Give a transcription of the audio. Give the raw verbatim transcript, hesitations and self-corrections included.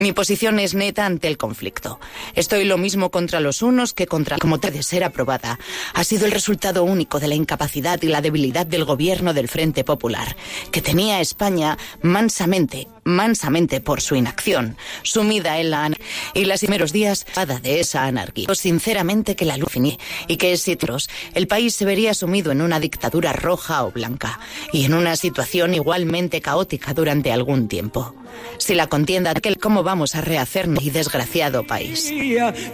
Mi posición es neta ante el conflicto. Estoy lo mismo contra los unos que contra como de ser aprobada. Ha sido el resultado único de la incapacidad y la debilidad del gobierno del Frente Popular, que tenía a España mansamente, mansamente por su inacción, sumida en la anarquía. Y los primeros días de esa anarquía. Sinceramente que la luz finí y que si el país se vería sumido en una dictadura roja o blanca y en una situación igualmente caótica durante algún tiempo. Si la contienda, ¿cómo vamos a rehacernos y desgraciado país?